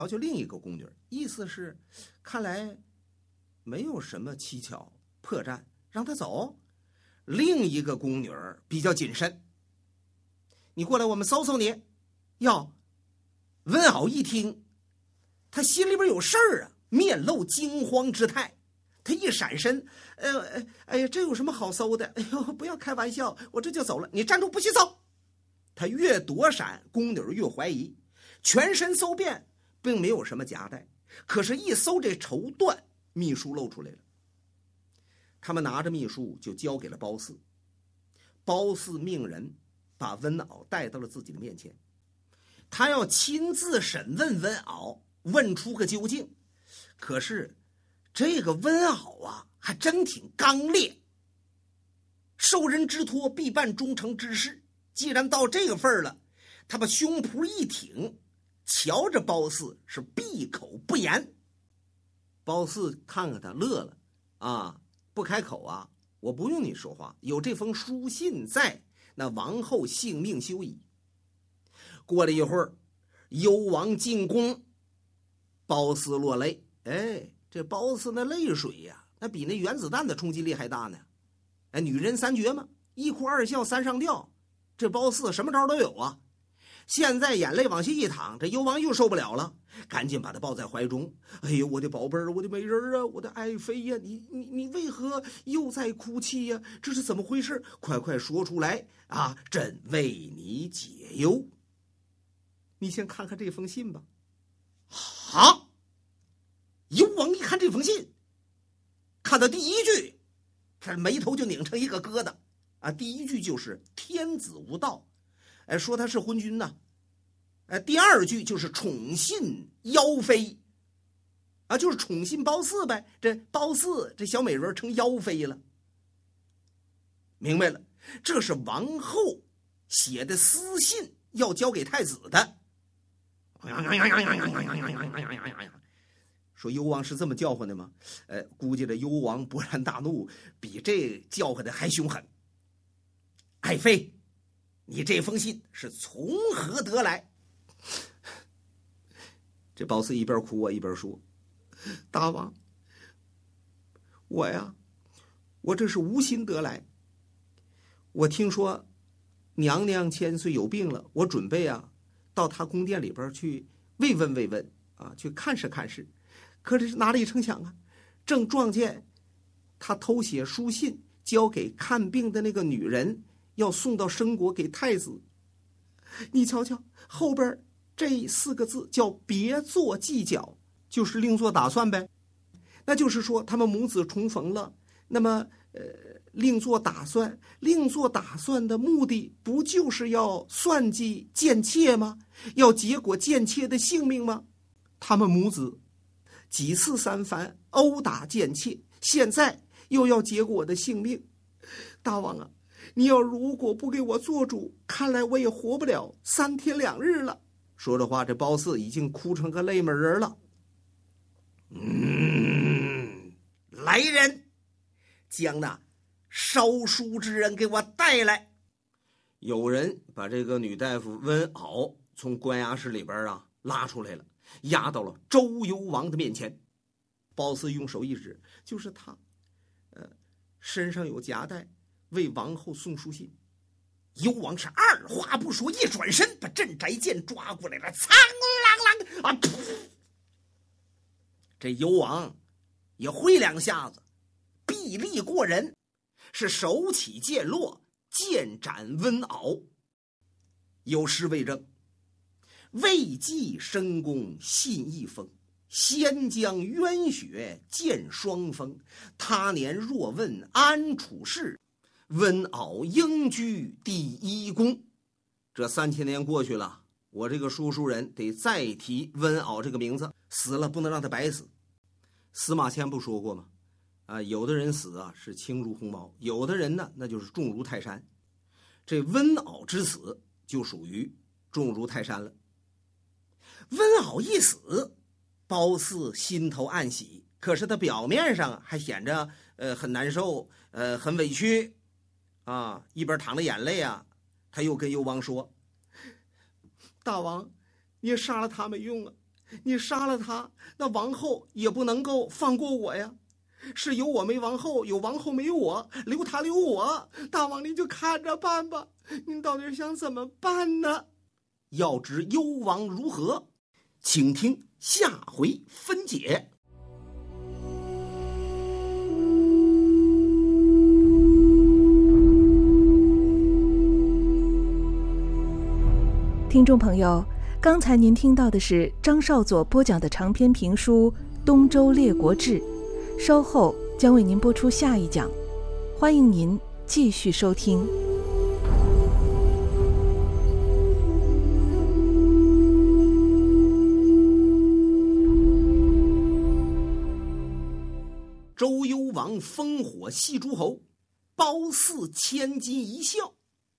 就另一个宫女，意思是看来没有什么蹊跷破绽，让他走。另一个宫女比较谨慎，你过来，我们搜搜你。哟，温媪一听，他心里边有事儿啊，面露惊慌之态。他一闪身，哎呀，这有什么好搜的？哎呦，不要开玩笑，我这就走了。你站住，不许走！他越躲闪，宫女越怀疑，全身搜遍，并没有什么夹带。可是，一搜这绸缎，秘书露出来了。他们拿着秘书就交给了褒姒。褒姒命人把温媪带到了自己的面前，他要亲自审问温媪，问出个究竟。可是这个温媪啊，还真挺刚烈，受人之托必办忠诚之事。既然到这个份儿了，他把胸脯一挺，瞧着褒姒是闭口不言。褒姒看看他乐了，啊，不开口啊，我不用你说话，有这封书信在，那王后性命休矣。过了一会儿，幽王进宫，褒姒落泪。哎，这褒姒那泪水呀，那比那原子弹的冲击力还大呢。哎，女人三绝嘛，一哭二笑三上吊，这褒姒什么招都有啊。现在眼泪往下一淌，这幽王又受不了了，赶紧把他抱在怀中。哎呦，我的宝贝儿，我的美人啊，我的爱妃呀，你为何又在哭泣呀？这是怎么回事？快快说出来啊，朕为你解忧。你先看看这封信吧。好，幽王一看这封信，看到第一句，他眉头就拧成一个疙瘩啊。第一句就是天子无道，说他是昏君呐。第二句就是宠信妖妃啊，就是宠信褒姒呗。这褒姒这小美人成妖妃了。明白了，这是王后写的私信，要交给太子的。说幽王是这么叫唤的吗？估计这幽王勃然大怒，比这叫唤的还凶狠。爱妃，你这封信是从何得来？这褒姒一边哭啊一边说：“大王，我这是无心得来。我听说娘娘千岁有病了，我准备啊到她宫殿里边去慰问慰问啊，去看视看视。可是哪里成想啊，正撞见她偷写书信交给看病的那个女人，要送到申国给太子。你瞧瞧后边这4个字叫别做计较，就是另做打算呗。那就是说他们母子重逢了，那么另做打算的目的不就是要算计贱妾吗？要结果贱妾的性命吗？他们母子几次三番殴打贱妾，现在又要结果我的性命。大王啊，你要如果不给我做主，看来我也活不了3天2日了。说着话，这褒姒已经哭成个泪美人了。来人，将那烧书之人给我带来。有人把这个女大夫温媪从关押室里边啊拉出来了，押到了周幽王的面前。褒姒用手一指，就是他，身上有夹带，为王后送书信。幽王是二话不说，一转身把镇宅剑抓过来了，苍啷啷啊！噗！这幽王也挥2下子，臂力过人，是手起剑落，剑斩温媪。有诗为证：未继深宫信一封，先将渊雪见霜风。他年若问安处世，温媪应居第1宫。这3000年过去了，我这个说书人得再提温媪这个名字，死了不能让他白死。司马迁不说过吗？有的人死啊是轻如鸿毛，有的人呢那就是重如泰山。这温媪之死就属于重如泰山了。温媪一死，褒姒心头暗喜，可是他表面上还显着很难受，很委屈啊，一边淌着眼泪啊。他又跟幽王说：大王，你杀了他没用啊， 你杀了他，那王后也不能够放过我呀。是有我没王后，有王后没我，留他留我。大王您就看着办吧，您到底是想怎么办呢？要知幽王如何，请听下回分解。 听众朋友，刚才您听到的是张少佐播讲的长篇评书《东周列国志》，稍后将为您播出下一讲，欢迎您继续收听。 周幽王烽火戏诸侯，褒姒千金一笑。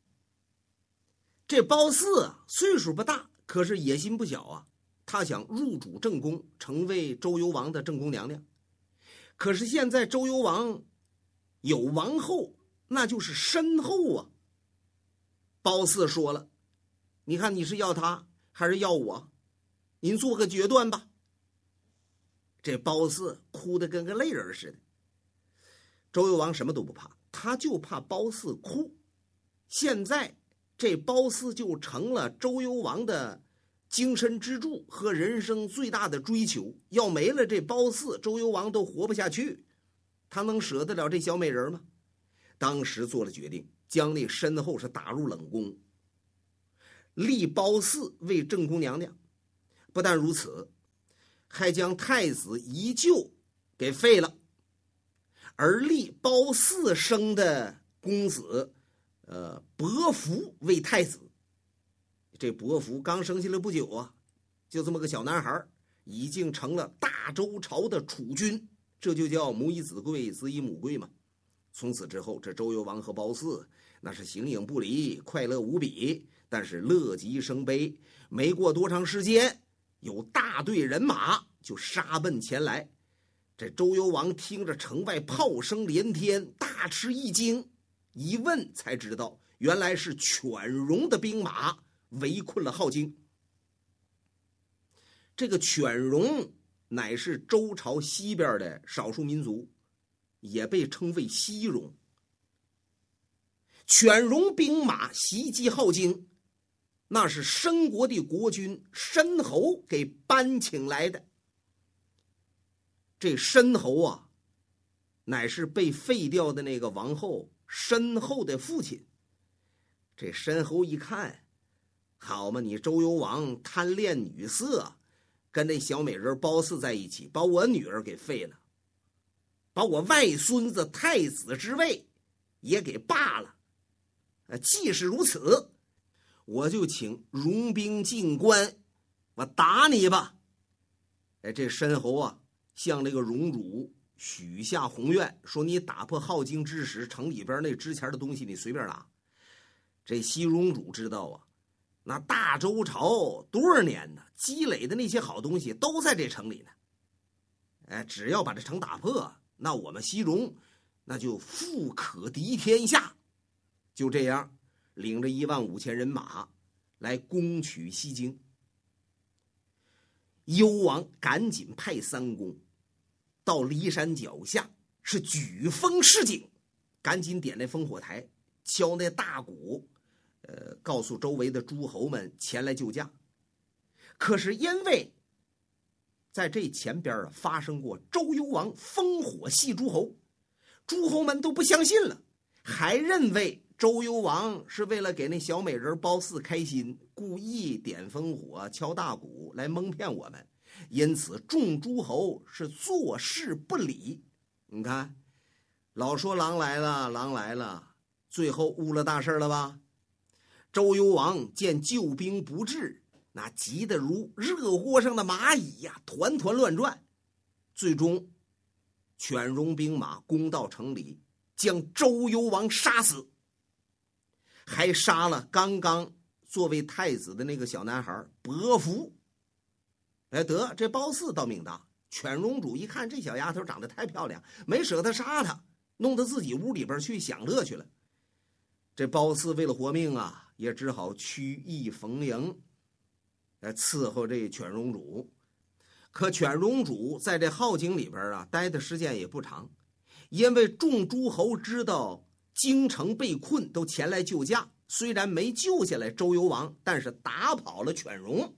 这褒姒岁数不大，可是野心不小啊。他想入主正宫，成为周幽王的正宫娘娘。可是现在周幽王有王后，那就是申后啊。褒姒说了，你看你是要他还是要我？您做个决断吧。这褒姒哭得跟个泪人似的。周幽王什么都不怕，他就怕褒姒哭。现在这褒姒就成了周幽王的精神支柱和人生最大的追求。要没了这褒姒，周幽王都活不下去。他能舍得了这小美人吗？当时做了决定，将那申后是打入冷宫，立褒姒为正宫娘娘。不但如此，还将太子宜臼给废了，而立褒姒生的公子伯服为太子。这伯服刚生下来不久啊，就这么个小男孩，已经成了大周朝的储君，这就叫母以子贵，子以母贵嘛。从此之后，这周幽王和褒姒那是形影不离，快乐无比。但是乐极生悲，没过多长时间，有大队人马就杀奔前来。这周幽王听着城外炮声连天，大吃一惊，一问才知道，原来是犬戎的兵马围困了镐京。这个犬戎乃是周朝西边的少数民族，也被称为西戎。犬戎兵马袭击镐京，那是申国的国君申侯给搬请来的。这申侯啊，乃是被废掉的那个王后申后的父亲。这申侯一看，好嘛，你周幽王贪恋女色，跟那小美人褒姒在一起，把我女儿给废了，把我外孙子太子之位也给罢了。既是如此，我就请戎兵进关，我打你吧。这申侯啊，向这个戎主许下宏愿，说你打破镐京之时，城里边那值钱的东西你随便拿。这西戎主知道啊，那大周朝多少年呢，积累的那些好东西都在这城里呢。只要把这城打破，那我们西戎那就富可敌天下。就这样，领着15000人马来攻取西京。幽王赶紧派3公到骊山脚下，是举风示警，赶紧点那烽火台，敲那大鼓，告诉周围的诸侯们前来救驾。可是因为在这前边发生过周幽王烽火戏诸侯，诸侯们都不相信了，还认为周幽王是为了给那小美人褒姒开心，故意点烽火敲大鼓来蒙骗我们。因此众诸侯是坐视不理。你看，老说狼来了，狼来了，最后误了大事了吧？周幽王见救兵不至，那急得如热锅上的蚂蚁呀，团团乱转。最终犬戎兵马攻到城里，将周幽王杀死，还杀了刚刚作为太子的那个小男孩伯服。得，这褒姒倒命大，犬戎主一看这小丫头长得太漂亮，没舍得杀她，弄到自己屋里边去享乐去了。这褒姒为了活命啊，也只好曲意逢迎，伺候这犬戎主可犬戎主在这镐京里边啊待的时间也不长，因为众诸侯知道京城被困，都前来救驾，虽然没救下来周幽王，但是打跑了犬戎。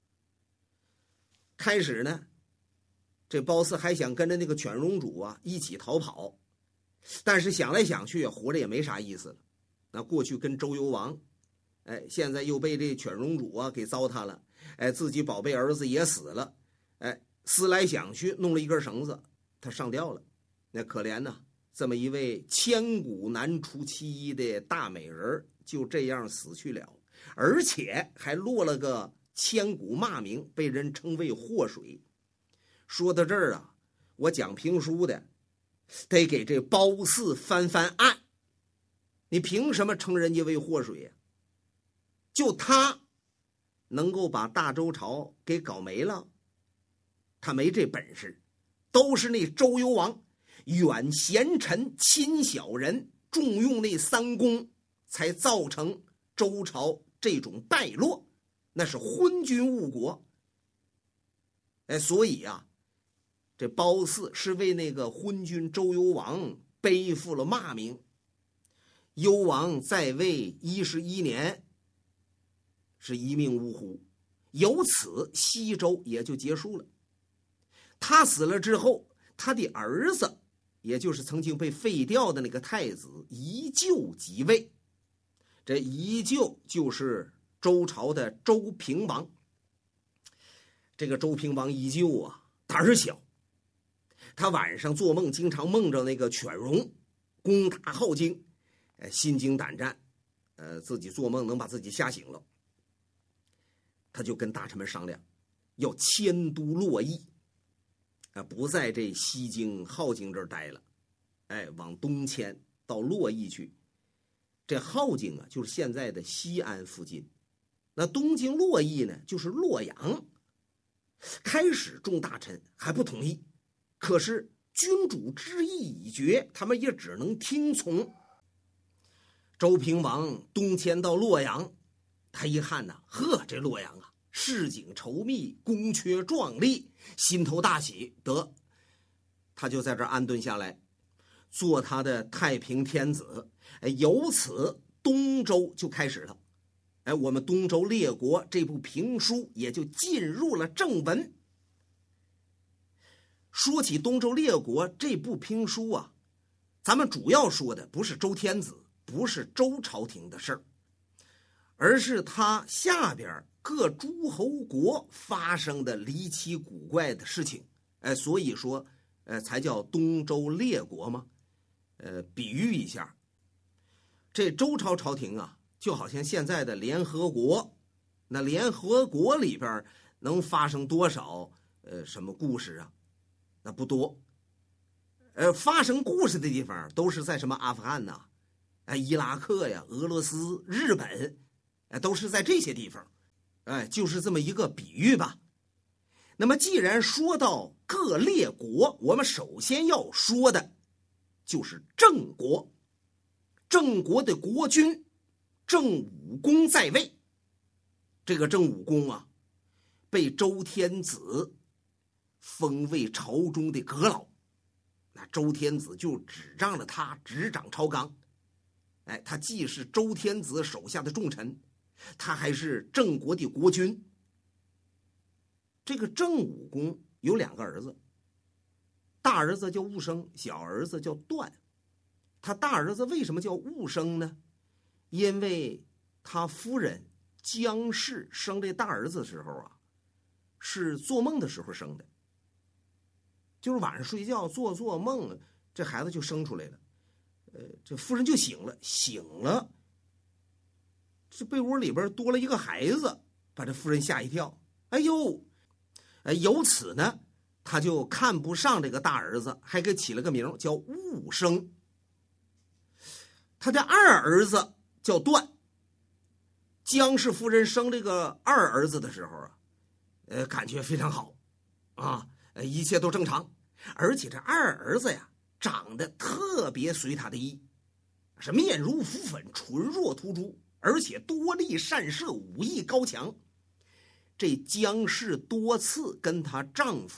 开始呢，这褒姒还想跟着那个犬戎主啊一起逃跑，但是想来想去活着也没啥意思了。那过去跟周幽王，现在又被这犬戎主啊给糟蹋了，自己宝贝儿子也死了，思来想去，弄了一根绳子，他上吊了。那可怜呐，这么一位千古难除其一的大美人，就这样死去了，而且还落了个千古骂名，被人称为祸水。说到这儿啊，我讲评书的得给这褒姒翻翻案。你凭什么称人家为祸水呀？就他能够把大周朝给搞没了？他没这本事，都是那周幽王远贤臣亲小人，重用那三公，才造成周朝这种败落，那是昏君误国。所以啊，这褒姒是为那个昏君周幽王背负了骂名。幽王在位11年，是一命呜呼，由此西周也就结束了。他死了之后，他的儿子，也就是曾经被废掉的那个太子宜臼即位。这宜臼就是周朝的周平王。这个周平王宜臼啊，胆儿小，他晚上做梦经常梦着那个犬戎攻打镐京，心惊胆战，自己做梦能把自己吓醒了。他就跟大臣们商量，要迁都洛邑，不在这西京镐京这儿待了，往东迁到洛邑去。这镐京啊，就是现在的西安附近，那东京洛邑呢，就是洛阳。开始众大臣还不同意，可是君主之意已决，他们也只能听从。周平王东迁到洛阳，他一看呐，这洛阳啊，市井稠密，宫阙壮丽，心头大喜，得，他就在这儿安顿下来，做他的太平天子。由此东周就开始了。我们东周列国这部评书也就进入了正文。说起东周列国这部评书啊，咱们主要说的不是周天子，不是周朝廷的事儿，而是他下边各诸侯国发生的离奇古怪的事情。所以说才叫东周列国嘛。比喻一下，这周朝朝廷啊，就好像现在的联合国。那联合国里边能发生多少什么故事啊？那不多。发生故事的地方都是在什么阿富汗呐、伊拉克呀、俄罗斯、日本，都是在这些地方。就是这么一个比喻吧。那么既然说到各列国，我们首先要说的就是郑国。郑国的国君郑武公在位。这个郑武公啊，被周天子封为朝中的阁老。那周天子就指仗着他执掌朝纲。他既是周天子手下的重臣，他还是郑国的国君。这个郑武公有2个儿子，大儿子叫寤生，小儿子叫段。他大儿子为什么叫寤生呢？因为他夫人姜氏生这大儿子的时候啊，是做梦的时候生的，就是晚上睡觉做梦，这孩子就生出来了。这夫人就醒了，这被窝里边多了一个孩子，把这夫人吓一跳。由此呢，他就看不上这个大儿子，还给起了个名叫寤生。他的二儿子叫段。姜氏夫人生这个二儿子的时候啊，感觉非常好啊，一切都正常。而且这二儿子呀，长得特别随他的意，是面如浮粉，唇若涂朱，而且多力善射，武艺高强。 这姜氏多次跟她丈夫